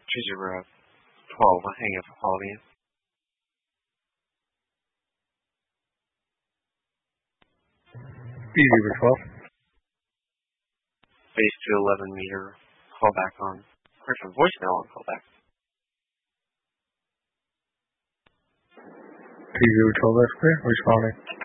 Treasure 12, hang up for quality. Beaver 12. Base 211 meter, call back on. Correction, voicemail on callback. Beaver 12, that's clear. Responding.